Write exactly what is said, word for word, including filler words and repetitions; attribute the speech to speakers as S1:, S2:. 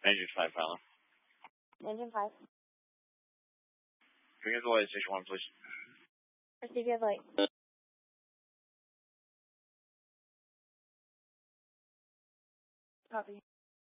S1: Engine five, pilot.
S2: Engine five.
S1: Bring in the light, station one, please.
S2: Receive your light. Copy.